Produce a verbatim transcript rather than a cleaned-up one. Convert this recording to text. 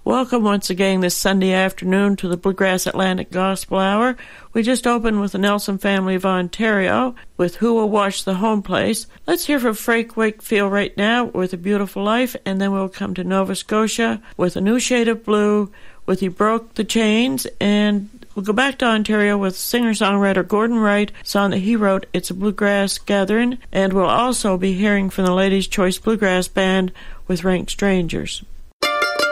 Welcome once again this Sunday afternoon to the Bluegrass Atlantic Gospel Hour. We just opened with the Nelson family of Ontario with Who Will Watch the Home Place. Let's hear from Frank Wakefield right now with A Beautiful Life, and then we'll come to Nova Scotia with A New Shade of Blue with He Broke the Chains, and we'll go back to Ontario with singer-songwriter Gordon Wright, a song that he wrote, It's a Bluegrass Gathering, and we'll also be hearing from the Ladies' Choice Bluegrass Band with Rank Strangers.